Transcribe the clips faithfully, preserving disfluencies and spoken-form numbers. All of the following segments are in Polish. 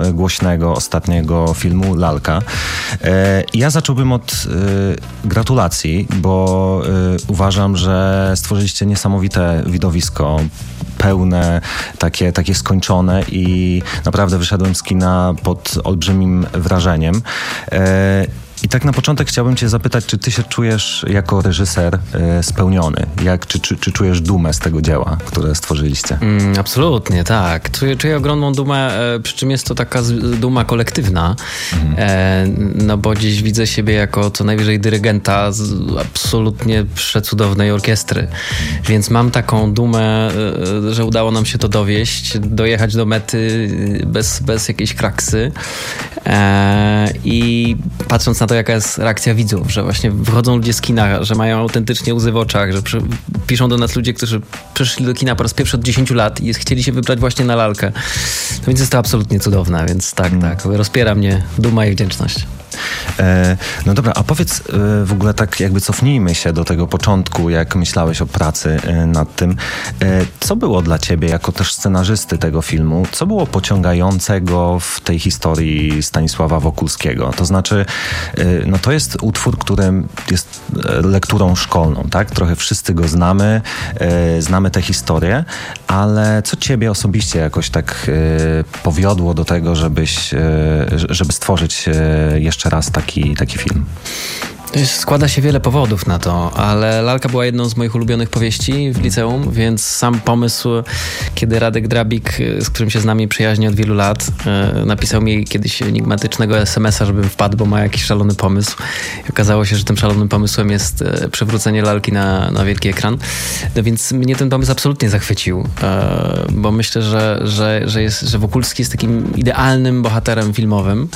głośnego ostatniego filmu Lalka. Ja zacząłbym od gratulacji, bo uważam, że stworzyliście niesamowite widowisko, pełne, takie, takie skończone i naprawdę wyszedłem z kina pod olbrzymim wrażeniem. I tak na początek chciałbym cię zapytać, czy ty się czujesz jako reżyser e, spełniony? Jak, czy, czy, czy czujesz dumę z tego dzieła, które stworzyliście? Mm, absolutnie, tak. Czuję, czuję ogromną dumę, e, przy czym jest to taka z, duma kolektywna, mhm. e, no bo gdzieś widzę siebie jako co najwyżej dyrygenta z absolutnie przecudownej orkiestry. Mhm. Więc mam taką dumę, e, że udało nam się to dowieść, dojechać do mety bez, bez jakiejś kraksy. E, I patrząc na to, jaka jest reakcja widzów, że właśnie wychodzą ludzie z kina, że mają autentycznie łzy w oczach, że przy, piszą do nas ludzie, którzy przyszli do kina po raz pierwszy od dziesięciu lat i chcieli się wybrać właśnie na Lalkę. No więc jest to absolutnie cudowne, więc tak, mm. tak, rozpiera mnie duma i wdzięczność. E, no dobra, a powiedz e, w ogóle tak jakby cofnijmy się do tego początku, jak myślałeś o pracy e, nad tym. E, co było dla ciebie, jako też scenarzysty tego filmu, co było pociągającego w tej historii Stanisława Wokulskiego? To znaczy, e, no to jest utwór, który jest lekturą szkolną, tak? Trochę wszyscy go znamy, e, znamy tę historię, ale co ciebie osobiście jakoś tak e, powiodło do tego, żebyś, e, żeby stworzyć e, jeszcze raz taki, taki film? Składa się wiele powodów na to, ale Lalka była jedną z moich ulubionych powieści w liceum, więc sam pomysł, kiedy Radek Drabik, z którym się z nami przyjaźni od wielu lat, napisał mi kiedyś enigmatycznego es em es a, żebym wpadł, bo ma jakiś szalony pomysł. I okazało się, że tym szalonym pomysłem jest przywrócenie Lalki na, na wielki ekran. No więc mnie ten pomysł absolutnie zachwycił, bo myślę, że, że, że, jest, że Wokulski jest takim idealnym bohaterem filmowym.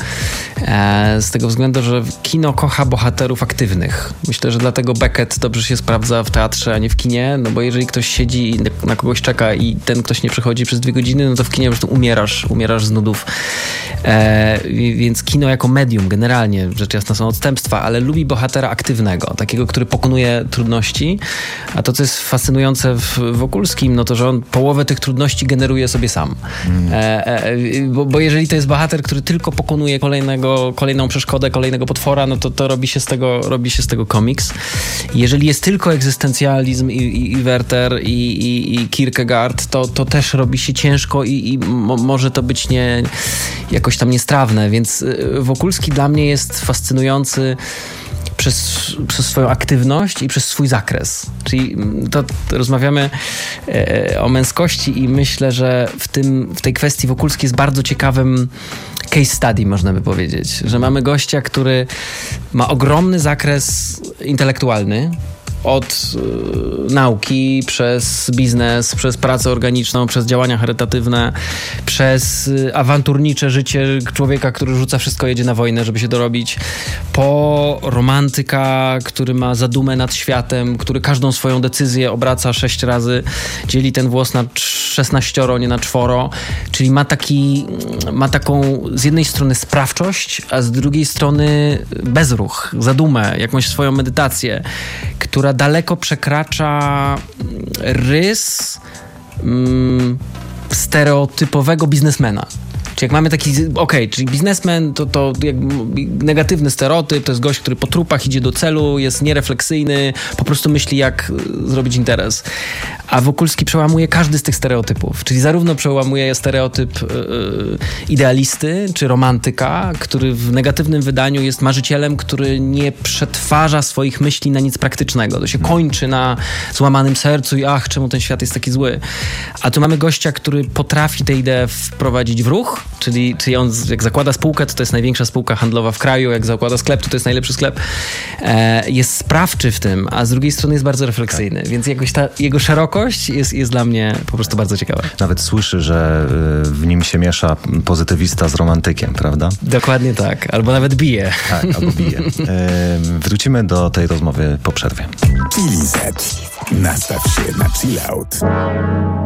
Z tego względu, że kino kocha bohaterów aktywnych. Myślę, że dlatego Beckett dobrze się sprawdza w teatrze, a nie w kinie, no bo jeżeli ktoś siedzi i na kogoś czeka i ten ktoś nie przychodzi przez dwie godziny, no to w kinie po prostu umierasz, umierasz z nudów. E, więc kino jako medium, generalnie, rzecz jasna są odstępstwa, ale lubi bohatera aktywnego, takiego, który pokonuje trudności, a to, co jest fascynujące w Wokulskim, no to, że on połowę tych trudności generuje sobie sam. Mm. E, e, bo, bo jeżeli to jest bohater, który tylko pokonuje kolejnego, kolejną przeszkodę, kolejnego potwora, no to, to robi się z tego robi się z tego komiks. Jeżeli jest tylko egzystencjalizm i, i, i Werther i, i, i Kierkegaard, to, to też robi się ciężko i, i mo, może to być nie, jakoś tam niestrawne, więc Wokulski dla mnie jest fascynujący przez, przez swoją aktywność i przez swój zakres. Czyli to, to rozmawiamy e, o męskości i myślę, że w, tym, w tej kwestii Wokulski jest bardzo ciekawym case study, można by powiedzieć. Że mamy gościa, który ma ogromny zakres intelektualny, od y, nauki, przez biznes, przez pracę organiczną, przez działania charytatywne, przez y, awanturnicze życie człowieka, który rzuca wszystko, jedzie na wojnę, żeby się dorobić, po romantyka, który ma zadumę nad światem, który każdą swoją decyzję obraca sześć razy, dzieli ten włos na szesnaścioro, nie na czworo, czyli ma taki, ma taką z jednej strony sprawczość, a z drugiej strony bezruch, zadumę, jakąś swoją medytację, która daleko przekracza rys mm, stereotypowego biznesmena. Czyli jak mamy taki, okej, okay, czyli biznesmen to, to jak negatywny stereotyp, to jest gość, który po trupach idzie do celu, jest nierefleksyjny, po prostu myśli, jak zrobić interes. A Wokulski przełamuje każdy z tych stereotypów. Czyli zarówno przełamuje stereotyp yy, idealisty czy romantyka, który w negatywnym wydaniu jest marzycielem, który nie przetwarza swoich myśli na nic praktycznego. To się kończy na złamanym sercu i ach, czemu ten świat jest taki zły. A tu mamy gościa, który potrafi tę ideę wprowadzić w ruch, czyli, czyli on jak zakłada spółkę, to to jest największa spółka handlowa w kraju, jak zakłada sklep, to to jest najlepszy sklep. E, jest sprawczy w tym, a z drugiej strony jest bardzo refleksyjny, tak. Więc jakoś ta jego szerokość jest, jest dla mnie po prostu bardzo ciekawa. Nawet słyszy, że w nim się miesza pozytywista z romantykiem, prawda? Dokładnie tak, albo nawet bije. Tak, albo bije. E, wrócimy do tej rozmowy po przerwie. Kili zet. Nastaw się na chill out.